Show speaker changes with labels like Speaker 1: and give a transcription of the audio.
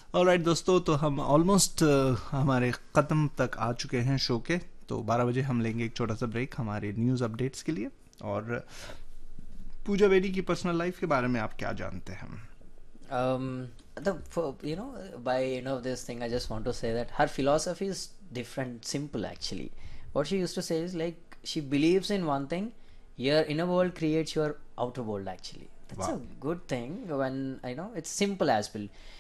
Speaker 1: Alright दोस्तों, तो हम ऑलमोस्ट हमारे ख़त्म तक आ चुके हैं शो के। तो 12 बजे हम लेंगे एक छोटा सा ब्रेक हमारे न्यूज़ अपडेट्स के लिए। और पूजा बेदी की पर्सनल लाइफ के बारे में आप क्या जानते हैं?
Speaker 2: By end of this thing, I just want to say that her philosophy is different, simple actually. What she used to say is like she believes in one thing, your inner world creates your outer world actually. That's
Speaker 1: वाह।
Speaker 2: a good thing when it's simple as well.